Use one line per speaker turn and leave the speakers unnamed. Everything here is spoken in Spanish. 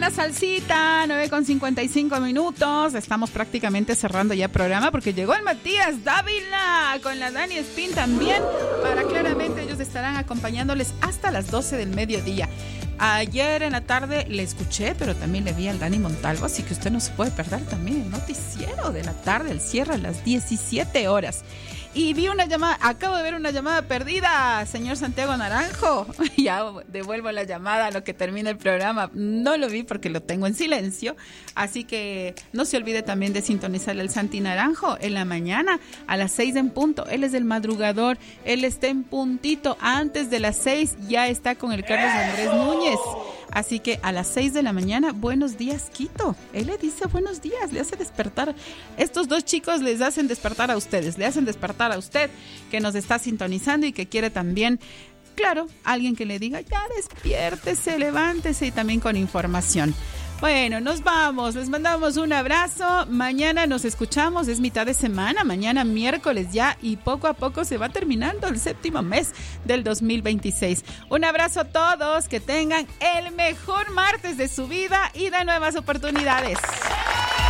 La salsita, 9:55. Estamos prácticamente cerrando ya programa porque llegó el Matías Dávila con la Dani Espín también. Para claramente ellos estarán acompañándoles hasta las 12 del mediodía. Ayer en la tarde le escuché, pero también le vi al Dani Montalvo, así que usted no se puede perder también el noticiero de la tarde, el cierre a las 17 horas. Y vi una llamada, acabo de ver una llamada perdida, señor Santiago Naranjo. Ya devuelvo la llamada a lo que termina el programa. No lo vi porque lo tengo en silencio. Así que no se olvide también de sintonizar el Santi Naranjo en la mañana a las 6 en punto. Él es el madrugador, él está en puntito. Antes de las 6 ya está con el Carlos Andrés Núñez. Así que a las 6 de la mañana, buenos días, Quito. Él le dice buenos días, le hace despertar. Estos dos chicos les hacen despertar a ustedes, le hacen despertar a usted que nos está sintonizando y que quiere también, claro, alguien que le diga, ya despiértese, levántese y también con información. Bueno, nos vamos, les mandamos un abrazo. Mañana nos escuchamos, es mitad de semana, mañana miércoles ya y poco a poco se va terminando el 7º mes del 2026. Un abrazo a todos, que tengan el mejor martes de su vida y de nuevas oportunidades.